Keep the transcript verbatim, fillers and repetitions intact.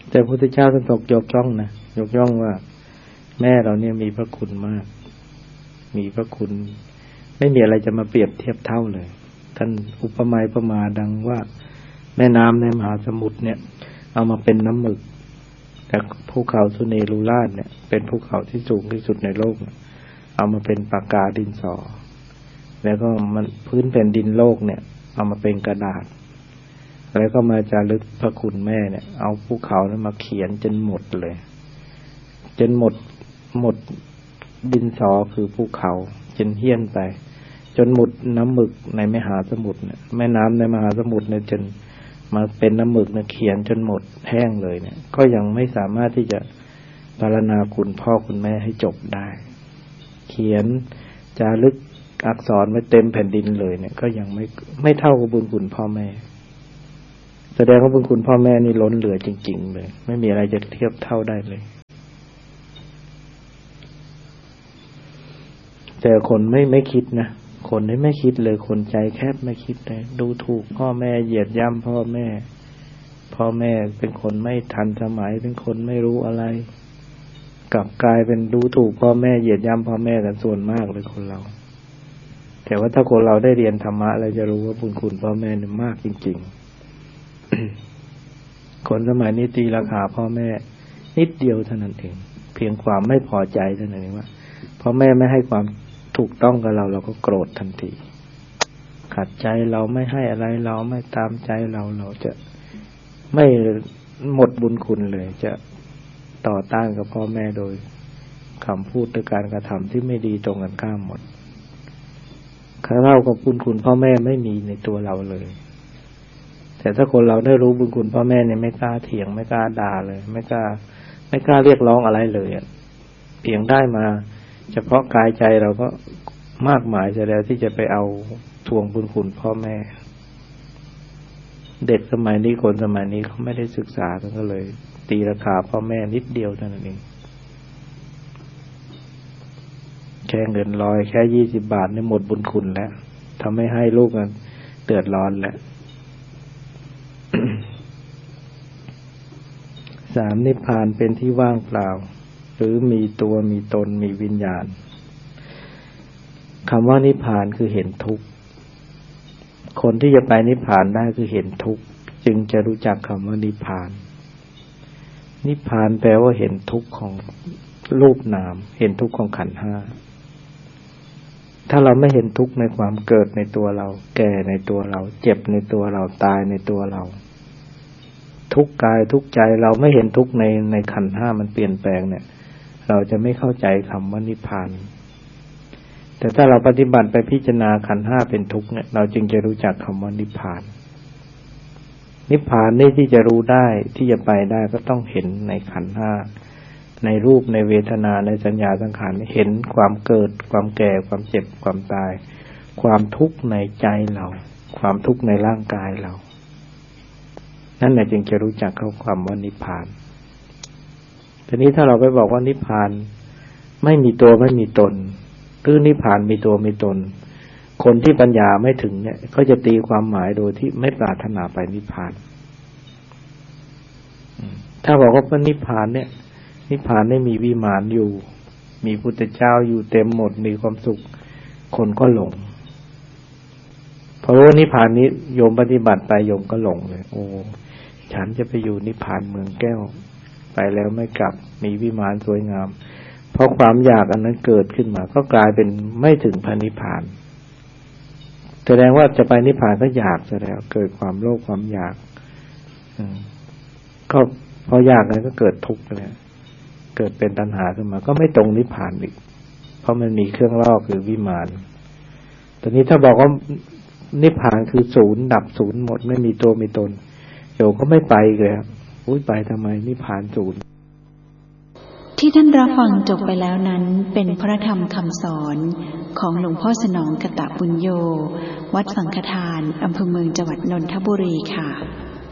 แต่พระพุทธเจ้าท่านบอกยกย่องนะยกย่องว่าแม่เราเนี่ยมีพระคุณมากมีพระคุณไม่มีอะไรจะมาเปรียบเทียบเท่าเลยท่านอุปมาอุปไมยดังว่าแม่น้ำในมหาสมุทรเนี่ยเอามาเป็นน้ำหมึกแต่ภูเขาสุเนรุราชเนี่ยเป็นภูเขาที่สูงที่สุดในโลกเอามาเป็นปากกาดินสอแล้วก็มันพื้นแผ่นดินโลกเนี่ยเอามาเป็นกระดาษแล้วก็มาจารึกพระคุณแม่เนี่ยเอาภูเขานั้นมาเขียนจนหมดเลยจนหมดหมดดินสอคือภูเขาจนเหี้ยนไปจนหมดน้ำหมึกในมหาสมุทรเนี่ยแม่น้ำในมหาสมุทรเนี่ยจนมาเป็นน้ำหมึกเนี่ยเขียนจนหมดแห้งเลยเนี่ยก็ยังไม่สามารถที่จะปรารณาคุณพ่อคุณแม่ให้จบได้เขียนจารึกอักษรไว้เต็มแผ่นดินเลยเนี่ยก็ยังไม่ไม่เท่ากับบุญคุณพ่อแม่แสดงว่าบุญคุณพ่อแม่นี่ล้นเหลือจริงๆเลยไม่มีอะไรจะเทียบเท่าได้เลยแต่คนไม่ไม่คิดนะคนนี้ไม่คิดเลยคนใจแคบไม่คิดเลยดูถูกพ่อแม่เหยียดย่ำพ่อแม่พ่อแม่เป็นคนไม่ทันสมัยเป็นคนไม่รู้อะไรกลับกลายเป็นดูถูกพ่อแม่เหยียดย่ำพ่อแม่กันส่วนมากเลยคนเราแต่ว่าถ้าคนเราได้เรียนธรรมะเราจะรู้ว่าบุญคุณพ่อแม่เนี่ยมากจริงๆ คนสมัยนี้ตีราคาพ่อแม่นิดเดียวเท่านั้นเองเพียงความไม่พอใจเท่านั้นเองว่าพ่อแม่ไม่ให้ความถูกต้องกับเราเราก็โกรธทันทีขัดใจเราไม่ให้อะไรเราไม่ตามใจเราเราจะไม่หมดบุญคุณเลยจะต่อต้านกับพ่อแม่โดยคำพูดหรือการกระทำที่ไม่ดีตรงกันข้ามหมดข้าเล่ากับบุญคุณพ่อแม่ไม่มีในตัวเราเลยแต่ถ้าคนเราได้รู้บุญคุณพ่อแม่เนี่ยไม่กล้าเถียงไม่กล้าด่าเลยไม่กล้าไม่กล้าเรียกร้องอะไรเลยอ่ะเพียงได้มาเฉพาะกายใจเราก็มากมายจะแล้วที่จะไปเอาทวงบุญคุณพ่อแม่เด็กสมัยนี้คนสมัยนี้เขาไม่ได้ศึกษาก็เลยตีราคาพ่อแม่นิดเดียวเท่านั้นเองแค่เงินร้อยแค่ยี่สิบบาทนี่หมดบุญคุณแล้วทำให้ให้ลูกกันเดือดร้อนแล้ว สามนิพพานเป็นที่ว่างเปล่าหรือมีตัวมีตนมีวิญญาณคำว่านิพพานคือเห็นทุกข์คนที่จะไปนิพพานได้คือเห็นทุกข์จึงจะรู้จักคำว่านิพพานนิพพานแปลว่าเห็นทุกข์ของรูปนามเห็นทุกข์ของขันธ์ห้าถ้าเราไม่เห็นทุกข์ในความเกิดในตัวเราแก่ในตัวเราเจ็บในตัวเราตายในตัวเราทุกข์กายทุกข์ใจเราไม่เห็นทุกข์ในในขันธ์ห้ามันเปลี่ยนแปลงเนี่ยเราจะไม่เข้าใจคำว่านิพพานแต่ถ้าเราปฏิบัติไปพิจารณาขันธ์ห้าเป็นทุกข์เนี่ยเราจึงจะรู้จักคำว่านิพพานนิพพานนี่ที่จะรู้ได้ที่จะไปได้ก็ต้องเห็นในขันธ์ห้าในรูปในเวทนาในสัญญาสังขารเห็นความเกิดความแก่ความเจ็บความตายความทุกข์ในใจเราความทุกข์ในร่างกายเรานั่นแหละจึงจะรู้จักเข้าความว่านิพพานทีนี้ถ้าเราไปบอกว่านิพพานไม่มีตัวไม่มีตนหรือนิพพานมีตัวมีตนคนที่ปัญญาไม่ถึงเนี่ยก็จะตีความหมายโดยที่ไม่ปรารถนาไปนิพพานถ้าบอกว่านิพพานเนี่ยนิพพานไม่มีวิมานอยู่มีพุทธเจ้าอยู่เต็มหมดมีความสุขคนก็หลงเพราะว่านิพพานนี้โยมปฏิบัติไปโยมก็หลงเลยโอ้ฉันจะไปอยู่นิพพานเมืองแก้วไปแล้วไม่กลับมีวิมานสวยงามเพราะความอยากอันนั้นเกิดขึ้นมาก็กลายเป็นไม่ถึงพระนิพพานแสดงว่าจะไปนิพพานก็อยากซะแล้วเกิดความโลภความอยากก็พออยากนั้นก็เกิดทุกข์เลยเกิดเป็นตัณหาขึ้นมาก็ไม่ตรงนิพพานอีกเพราะมันมีเครื่องล่อคือวิมานตอนนี้ถ้าบอกว่านิพพานคือศูนย์ดับศูนย์หมดไม่มีตัวมีตนโยมก็ไม่ไปเลยครับอุ้ยไปทำไมนิพพานศูนย์ที่ท่านรับฟังจบไปแล้วนั้นเป็นพระธรรมคำสอนของหลวงพ่อสนองกตปุญโญวัดสังฆทานอำเภอเมืองจังหวัดนนทบุรีค่ะ